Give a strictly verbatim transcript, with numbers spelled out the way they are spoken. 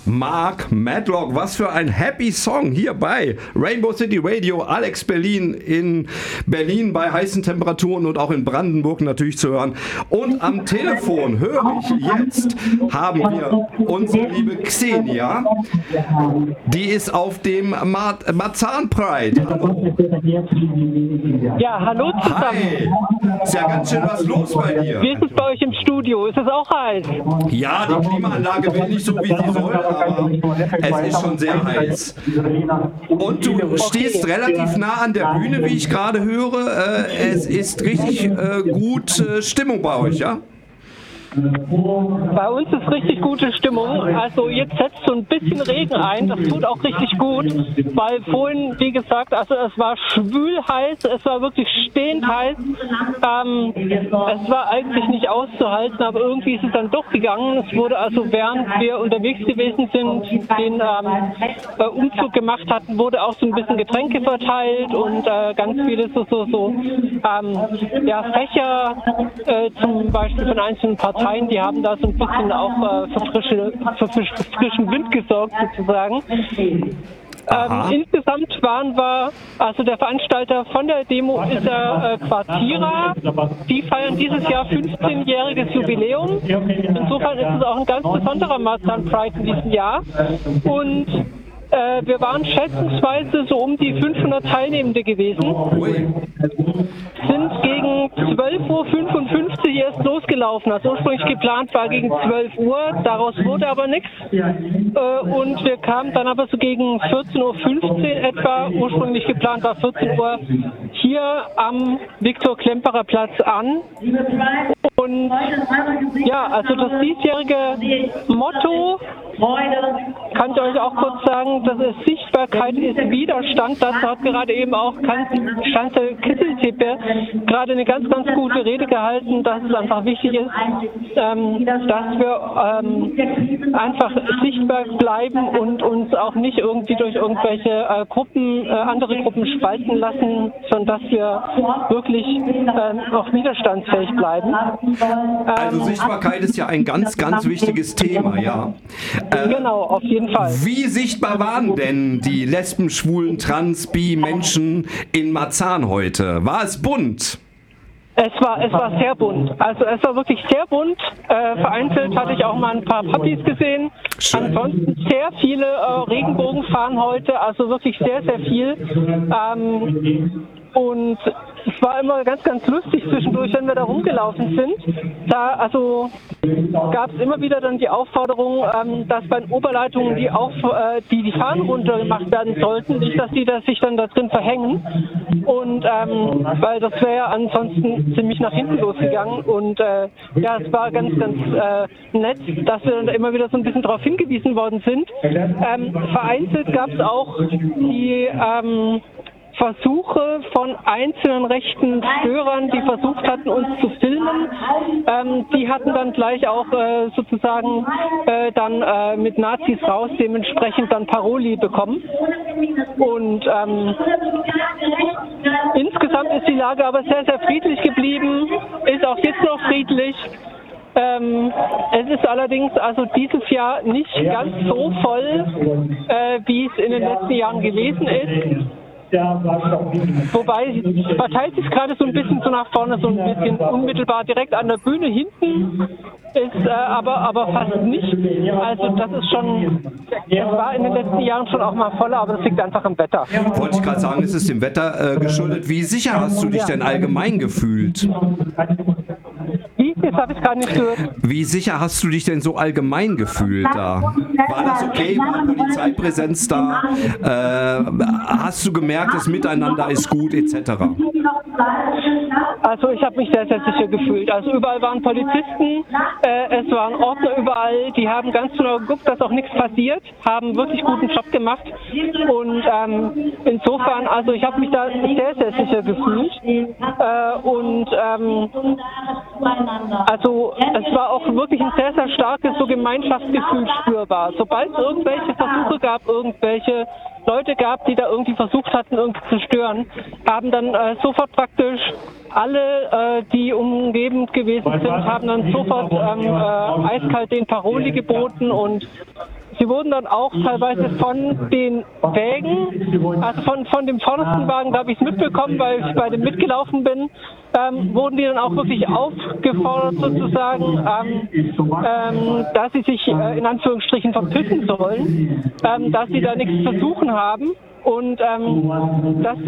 Mark Medlock, was für ein happy Song hier bei Rainbow City Radio, Alex Berlin in Berlin bei heißen Temperaturen und auch in Brandenburg natürlich zu hören. Und am Telefon höre ich jetzt, haben wir unsere liebe Xenia, die ist auf dem Ma- Marzahn Pride. Hallo. Ja, hallo zusammen. Hi. Ist ja ganz schön was los bei dir. Wie ist es bei euch im Studio? Ist es auch heiß? Ja, die Klimaanlage will nicht so, wie sie soll, aber es ist schon sehr heiß. Und du stehst relativ nah an der Bühne, wie ich gerade höre. Äh, es ist richtig äh, gut äh, Stimmung bei euch, ja? Bei uns ist richtig gute Stimmung. Also jetzt setzt so ein bisschen Regen ein. Das tut auch richtig gut, weil vorhin, wie gesagt, also es war schwül heiß, es war wirklich stehend heiß. Ähm, es war eigentlich nicht auszuhalten, aber irgendwie ist es dann doch gegangen. Es wurde also, während wir unterwegs gewesen sind, den ähm, Umzug gemacht hatten, wurde auch so ein bisschen Getränke verteilt und äh, ganz viele so, so, so ähm, ja, Fächer äh, zum Beispiel von einzelnen Parteien. Die haben da so ein bisschen auch äh, für, frische, für frischen Wind gesorgt sozusagen. Ähm, insgesamt waren wir, also der Veranstalter von der Demo ist der äh, Quartierer. Die feiern dieses Jahr fünfzehnjähriges Jubiläum. Insofern ist es auch ein ganz besonderer Marzahn Pride in diesem Jahr. Und Äh, wir waren schätzungsweise so um die fünfhundert Teilnehmende gewesen, sind gegen zwölf Uhr fünfundfünfzig erst losgelaufen. Also ursprünglich geplant war gegen zwölf Uhr, daraus wurde aber nichts. Äh, und wir kamen dann aber so gegen vierzehn Uhr fünfzehn etwa, ursprünglich geplant war vierzehn Uhr, hier am Viktor-Klemperer Platz an. Und ja, also das diesjährige Motto, kann ich euch auch kurz sagen, dass es Sichtbarkeit ist Widerstand. Dazu hat gerade eben auch Chantal Kisseltippe gerade eine ganz, ganz gute Rede gehalten, dass es einfach wichtig ist, ähm, dass wir ähm, einfach sichtbar bleiben und uns auch nicht irgendwie durch irgendwelche äh, Gruppen, äh, andere Gruppen spalten lassen, sondern dass wir wirklich äh, auch widerstandsfähig bleiben. Also Ähm, Sichtbarkeit ist ja ein ganz, ganz wichtiges Thema, ja. Äh, genau, auf jeden Fall. Wie sichtbar waren denn die Lesben, Schwulen, Trans, Bi Menschen in Marzahn heute? War es bunt? Es war, es war sehr bunt. Also es war wirklich sehr bunt. Äh, vereinzelt hatte ich auch mal ein paar Puppies gesehen. Schön. Ansonsten sehr viele äh, Regenbogenfahnen heute, also wirklich sehr, sehr viel. Ähm, und es war immer ganz, ganz lustig zwischendurch, wenn wir da rumgelaufen sind. Da also gab es immer wieder dann die Aufforderung, ähm, dass bei den Oberleitungen die, auf, äh, die die Fahnen runtergemacht werden sollten, nicht, dass die das sich dann da drin verhängen. Und ähm, weil das wäre ja ansonsten ziemlich nach hinten losgegangen. Und äh, ja, es war ganz, ganz äh, nett, dass wir dann da immer wieder so ein bisschen darauf hingewiesen worden sind. Ähm, vereinzelt gab es auch die ähm, Versuche von einzelnen rechten Störern, die versucht hatten, uns zu filmen. Ähm, die hatten dann gleich auch äh, sozusagen äh, dann äh, mit Nazis raus dementsprechend dann Paroli bekommen. Und ähm, insgesamt ist die Lage aber sehr, sehr friedlich geblieben, ist auch jetzt noch friedlich. Ähm, es ist allerdings also dieses Jahr nicht ganz so voll, äh, wie es in den letzten Jahren gewesen ist. Wobei, es verteilt sich gerade so ein bisschen so nach vorne, so ein bisschen unmittelbar direkt an der Bühne hinten, ist äh, aber, aber fast nicht. Also das ist schon, es war in den letzten Jahren schon auch mal voller, aber das liegt einfach am Wetter. Wollte ich gerade sagen, es ist dem Wetter äh, geschuldet. Wie sicher hast du dich denn allgemein gefühlt? Wie? Jetzt habe ich gerade nicht gehört. Wie sicher hast du dich denn so allgemein gefühlt da? War das okay? War Polizeipräsenz da? Äh, hast du gemerkt, das Miteinander ist gut, et cetera? Also ich habe mich sehr, sehr sicher gefühlt. Also überall waren Polizisten, äh, es waren Ordner überall, die haben ganz genau geguckt, dass auch nichts passiert, haben wirklich guten Job gemacht. Und ähm, insofern, also ich habe mich da sehr, sehr sicher gefühlt. Äh, und ähm, also es war auch wirklich ein sehr, sehr starkes so Gemeinschaftsgefühl spürbar. Sobald es irgendwelche Versuche gab, irgendwelche Leute gab, die da irgendwie versucht hatten, irgendwie zu stören, haben dann äh, sofort praktisch alle, äh, die umgebend gewesen sind, haben dann sofort ähm, äh, eiskalt den Paroli geboten und sie wurden dann auch teilweise von den Wägen, also von, von dem vordersten Wagen, da habe ich es mitbekommen, weil ich bei dem mitgelaufen bin, ähm, wurden die dann auch wirklich aufgefordert sozusagen, ähm, ähm, dass sie sich äh, in Anführungsstrichen verpissen sollen, ähm, dass sie da nichts zu suchen haben und ähm, dass